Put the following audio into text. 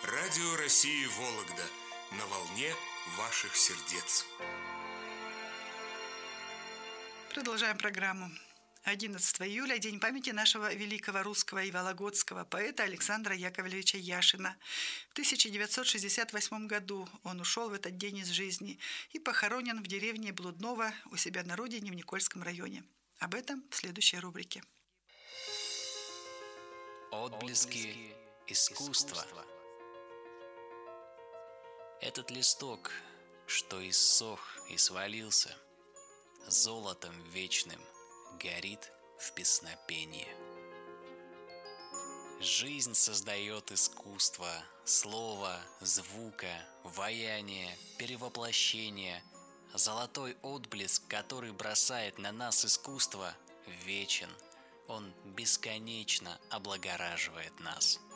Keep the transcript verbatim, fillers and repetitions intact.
Радио России Вологда на волне ваших сердец. Продолжаем программу. одиннадцатого июля – день памяти нашего великого русского и вологодского поэта Александра Яковлевича Яшина. В тысяча девятьсот шестьдесят восьмом году он ушел в этот день из жизни и похоронен в деревне Блудново у себя на родине в Никольском районе. Об этом в следующей рубрике. Отблески искусства. Этот листок, что иссох и свалился, золотом вечным горит в песнопении. Жизнь создает искусство, слова, звука, ваяние, перевоплощение. Золотой отблеск, который бросает на нас искусство, вечен. Он бесконечно облагораживает нас.